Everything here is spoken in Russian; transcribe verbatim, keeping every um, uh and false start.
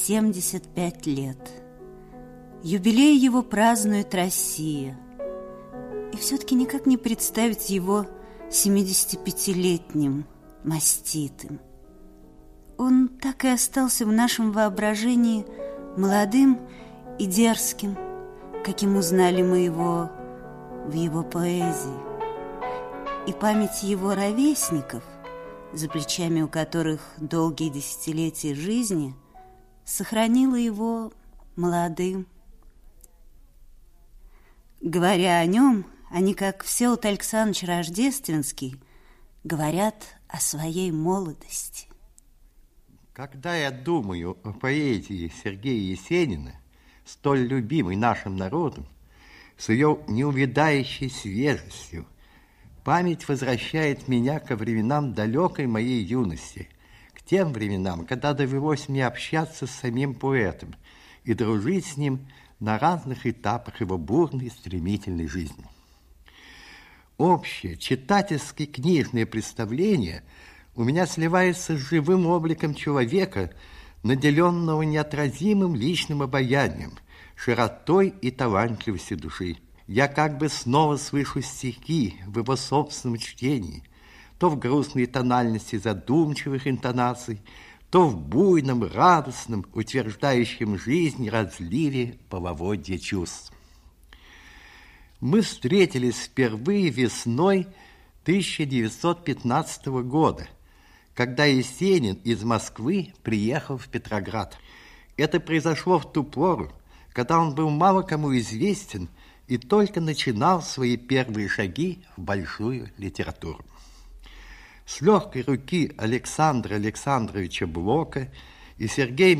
семьдесят пять лет. Юбилей его празднует Россия. И все-таки никак не представить его семидесятипятилетним, маститым. Он так и остался в нашем воображении молодым и дерзким, каким узнали мы его в его поэзии. И память его ровесников, за плечами у которых долгие десятилетия жизни, сохранила его молодым. Говоря о нем, они, как Всеволод Александрович Рождественский, говорят о своей молодости. Когда я думаю о поэзии Сергея Есенина, столь любимой нашим народом, с ее неувядающей свежестью, память возвращает меня ко временам далекой моей юности, к тем временам, когда довелось мне общаться с самим поэтом и дружить с ним на разных этапах его бурной, стремительной жизни. Общее читательское книжное представление у меня сливается с живым обликом человека, наделенного неотразимым личным обаянием, широтой и талантливостью души. Я как бы снова слышу стихи в его собственном чтении, то в грустной тональности задумчивых интонаций, то в буйном, радостном, утверждающем жизнь разливе половодья чувств. Мы встретились впервые весной тысяча девятьсот пятнадцатого года, когда Есенин из Москвы приехал в Петроград. Это произошло в ту пору, когда он был мало кому известен и только начинал свои первые шаги в большую литературу. С легкой руки Александра Александровича Блока и Сергея